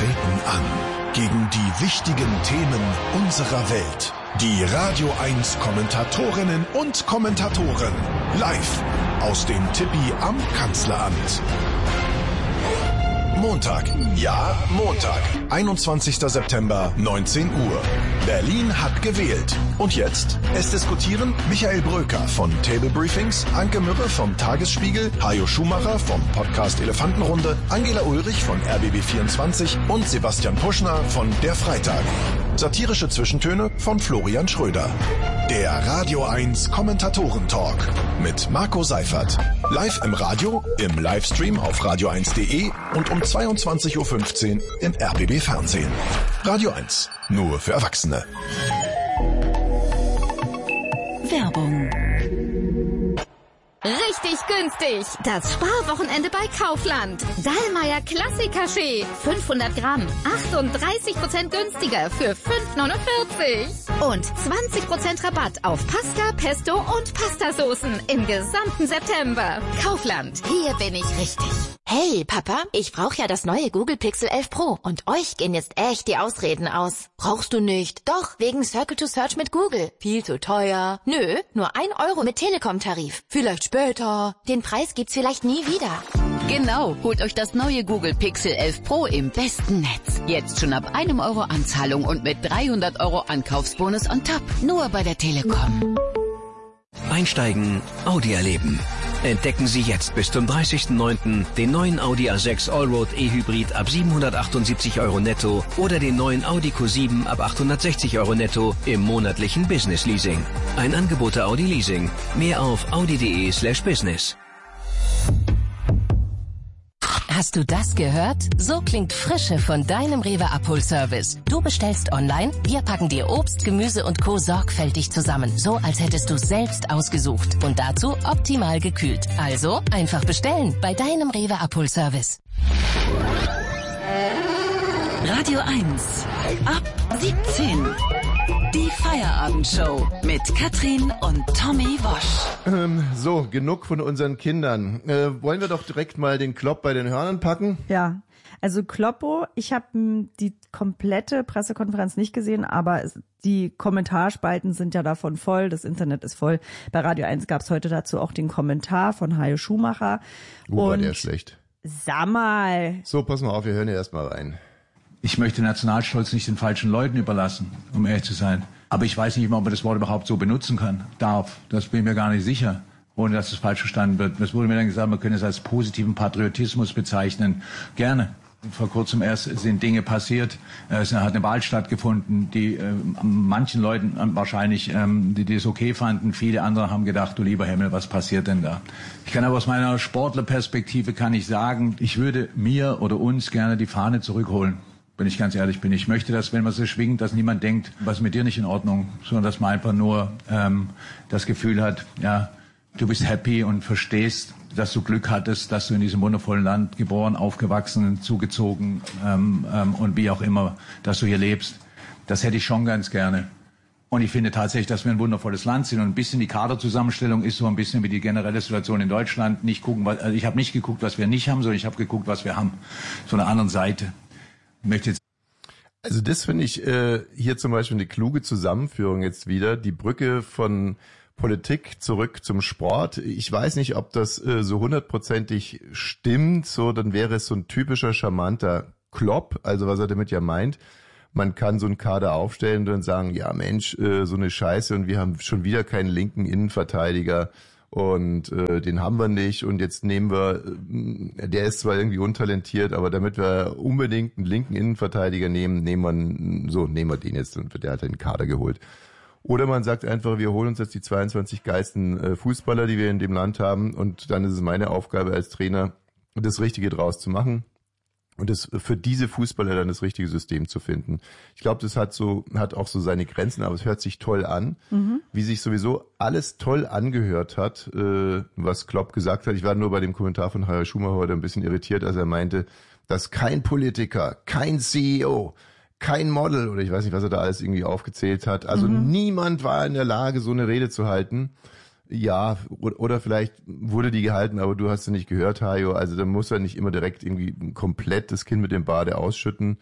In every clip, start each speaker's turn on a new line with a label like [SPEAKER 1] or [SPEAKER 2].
[SPEAKER 1] treten an gegen die wichtigen Themen unserer Welt. Die Radio 1 Kommentatorinnen und Kommentatoren live aus dem Tippi am Kanzleramt. Montag, ja Montag, 21. September, 19 Uhr. Berlin hat gewählt. Und jetzt? Es diskutieren Michael Bröker von Table Briefings, Anke Mürre vom Tagesspiegel, Hajo Schumacher vom Podcast Elefantenrunde, Angela Ulrich von RBB24 und Sebastian Puschner von Der Freitag. Satirische Zwischentöne von Florian Schröder. Der Radio 1 Kommentatoren-Talk mit Marco Seifert. Live im Radio, im Livestream auf radio1.de und um 22.15 Uhr im RBB Fernsehen. Radio 1, nur für Erwachsene.
[SPEAKER 2] Werbung.
[SPEAKER 3] Richtig günstig. Das Sparwochenende bei Kaufland. Dallmayr Klassiker-Schee. 500 Gramm. 38% günstiger für 5,49. Und 20% Rabatt auf Pasta, Pesto und Pastasoßen im gesamten September. Kaufland. Hier bin ich richtig.
[SPEAKER 2] Hey, Papa, ich brauche ja das neue Google Pixel 11 Pro. Und euch gehen jetzt echt die Ausreden aus. Brauchst du nicht? Doch, wegen Circle to Search mit Google. Viel zu teuer. Nö, nur 1 Euro mit Telekom-Tarif. Vielleicht später. Den Preis gibt's vielleicht nie wieder.
[SPEAKER 4] Genau, holt euch das neue Google Pixel 11 Pro im besten Netz. Jetzt schon ab 1 Euro Anzahlung und mit 300 Euro Ankaufsbonus on top. Nur bei der Telekom.
[SPEAKER 5] Einsteigen, Audi erleben. Entdecken Sie jetzt bis zum 30.09. den neuen Audi A6 Allroad E-Hybrid ab 778 Euro netto oder den neuen Audi Q7 ab 860 Euro netto im monatlichen Business Leasing. Ein Angebot der Audi Leasing. Mehr auf audi.de/business.
[SPEAKER 6] Hast du das gehört? So klingt Frische von deinem Rewe Abholservice. Du bestellst online, wir packen dir Obst, Gemüse und Co. sorgfältig zusammen. So, als hättest du selbst ausgesucht. Und dazu optimal gekühlt. Also, einfach bestellen bei deinem Rewe Abholservice.
[SPEAKER 4] Radio 1. Ab 17. Die Feierabendshow mit Katrin und Tommy Wosch.
[SPEAKER 7] So, genug von unseren Kindern. Wollen wir doch direkt mal den Klopp bei den Hörnern packen?
[SPEAKER 8] Ja, also Kloppo, ich habe die komplette Pressekonferenz nicht gesehen, aber die Kommentarspalten sind ja davon voll, das Internet ist voll. Bei Radio 1 gab es heute dazu auch den Kommentar von Hajo Schumacher.
[SPEAKER 7] War der schlecht.
[SPEAKER 8] Sag mal.
[SPEAKER 7] So, pass mal auf, wir hören ja erstmal rein.
[SPEAKER 9] Ich möchte Nationalstolz nicht den falschen Leuten überlassen, um ehrlich zu sein. Aber ich weiß nicht mal, ob man das Wort überhaupt so benutzen darf. Das bin ich mir gar nicht sicher, ohne dass es falsch verstanden wird. Es wurde mir dann gesagt, man könne es als positiven Patriotismus bezeichnen. Gerne. Vor kurzem erst sind Dinge passiert. Es hat eine Wahl stattgefunden, die manchen Leuten wahrscheinlich, die es okay fanden. Viele andere haben gedacht, du lieber Himmel, was passiert denn da? Ich kann aber aus meiner Sportlerperspektive kann ich sagen, ich würde mir oder uns gerne die Fahne zurückholen. Wenn ich ganz ehrlich bin. Ich möchte, dass, wenn man sie schwingt, dass niemand denkt, was mit dir nicht in Ordnung, sondern dass man einfach nur das Gefühl hat, ja, du bist happy und verstehst, dass du Glück hattest, dass du in diesem wundervollen Land geboren, aufgewachsen, zugezogen und wie auch immer, dass du hier lebst. Das hätte ich schon ganz gerne. Und ich finde tatsächlich, dass wir ein wundervolles Land sind. Und ein bisschen die Kaderzusammenstellung ist so ein bisschen wie die generelle Situation in Deutschland. Ich habe nicht geguckt, was wir nicht haben, sondern ich habe geguckt, was wir haben. Von der anderen Seite.
[SPEAKER 7] Also das finde ich hier zum Beispiel eine kluge Zusammenführung jetzt wieder. Die Brücke von Politik zurück zum Sport. Ich weiß nicht, ob das so 100%ig stimmt. So, dann wäre es so ein typischer charmanter Klopp. Also was er damit ja meint. Man kann so einen Kader aufstellen und dann sagen, ja Mensch, so eine Scheiße und wir haben schon wieder keinen linken Innenverteidiger. Und den haben wir nicht und jetzt nehmen wir, der ist zwar irgendwie untalentiert, aber damit wir unbedingt einen linken Innenverteidiger nehmen wir den jetzt und der hat den Kader geholt. Oder man sagt einfach, wir holen uns jetzt die 22 geilsten Fußballer, die wir in dem Land haben und dann ist es meine Aufgabe als Trainer, das Richtige draus zu machen. Und das für diese Fußballer dann das richtige System zu finden. Ich glaube, das hat auch so seine Grenzen, aber es hört sich toll an, wie sich sowieso alles toll angehört hat, was Klopp gesagt hat. Ich war nur bei dem Kommentar von Hajo Schumacher heute ein bisschen irritiert, als er meinte, dass kein Politiker, kein CEO, kein Model oder ich weiß nicht, was er da alles irgendwie aufgezählt hat. Also niemand war in der Lage, so eine Rede zu halten. Ja, oder vielleicht wurde die gehalten, aber du hast sie nicht gehört, Hajo. Also da muss er nicht immer direkt irgendwie komplett das Kind mit dem Bade ausschütten.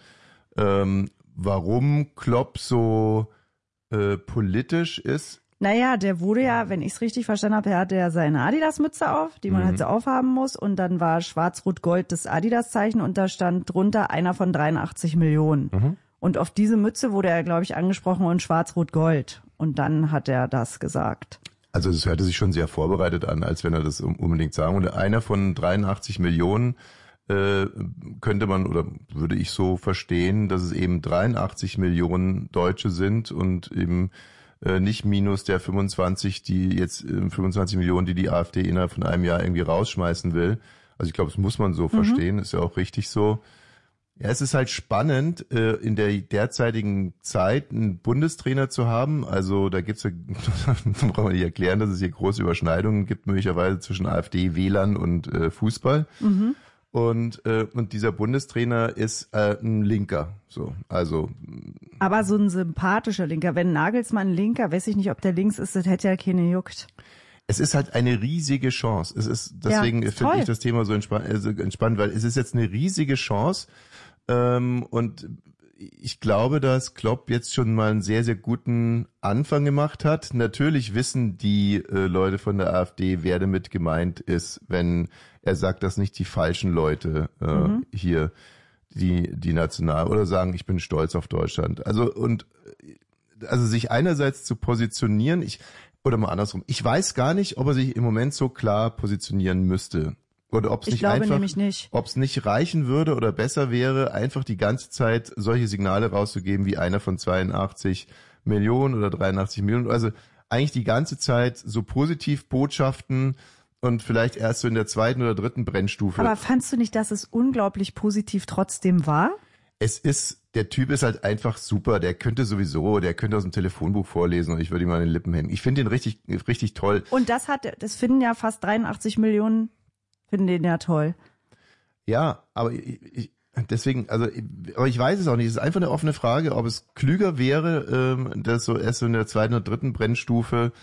[SPEAKER 7] Warum Klopp so politisch ist?
[SPEAKER 8] Naja, der wurde ja, wenn ich es richtig verstanden habe, er hatte ja seine Adidas-Mütze auf, die man halt so aufhaben muss. Und dann war schwarz-rot-gold das Adidas-Zeichen und da stand drunter einer von 83 Millionen. Und auf diese Mütze wurde er, glaube ich, angesprochen und schwarz-rot-gold. Und dann hat er das gesagt.
[SPEAKER 7] Also es hörte sich schon sehr vorbereitet an, als wenn er das unbedingt sagen würde. Einer von 83 Millionen könnte man oder würde ich so verstehen, dass es eben 83 Millionen Deutsche sind und eben nicht minus der 25 Millionen, die AfD innerhalb von einem Jahr irgendwie rausschmeißen will. Also ich glaube, das muss man so verstehen, ist ja auch richtig so. Ja, es ist halt spannend, in der derzeitigen Zeit einen Bundestrainer zu haben. Also da gibt's ja, brauchen wir nicht erklären, dass es hier große Überschneidungen gibt, möglicherweise zwischen AfD, WLAN und Fußball. Und dieser Bundestrainer ist ein Linker, so, also.
[SPEAKER 8] Aber so ein sympathischer Linker. Wenn Nagelsmann Linker, weiß ich nicht, ob der links ist, das hätte ja keine juckt.
[SPEAKER 7] Es ist halt eine riesige Chance. Es ist, deswegen finde ich das Thema so entspannt, weil es ist jetzt eine riesige Chance, und ich glaube, dass Klopp jetzt schon mal einen sehr, sehr guten Anfang gemacht hat. Natürlich wissen die Leute von der AfD, wer damit gemeint ist, wenn er sagt, dass nicht die falschen Leute hier die national oder sagen, ich bin stolz auf Deutschland. Also sich einerseits zu positionieren, oder mal andersrum, ich weiß gar nicht, ob er sich im Moment so klar positionieren müsste. Oder ob es ob es nicht reichen würde oder besser wäre, einfach die ganze Zeit solche Signale rauszugeben wie einer von 82 Millionen oder 83 Millionen. Also eigentlich die ganze Zeit so positiv Botschaften und vielleicht erst so in der zweiten oder dritten Brennstufe.
[SPEAKER 8] Aber fandst du nicht, dass es unglaublich positiv trotzdem war?
[SPEAKER 7] Der Typ ist halt einfach super. Der könnte aus dem Telefonbuch vorlesen und ich würde ihm an den Lippen hängen. Ich finde ihn richtig, richtig toll.
[SPEAKER 8] Und das finden ja fast 83 Millionen, finden den ja toll.
[SPEAKER 7] Ja, aber ich weiß es auch nicht. Es ist einfach eine offene Frage, ob es klüger wäre, das so erst so in der zweiten oder dritten Brennstufe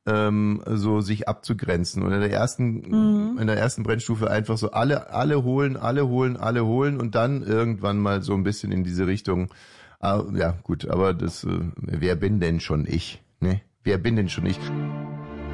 [SPEAKER 7] so sich abzugrenzen und in der ersten Brennstufe einfach so alle holen und dann irgendwann mal so ein bisschen in diese Richtung. Ja, gut, aber das wer bin denn schon ich, ne? Wer bin denn schon ich?